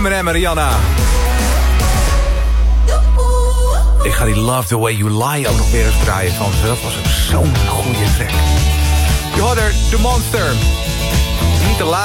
Eminem en Rihanna. Ik ga die Love the Way You Lie ook nog weer eens draaien van ze. Dat was ook zo'n goede track. Je hoorde The Monster. Niet te laat.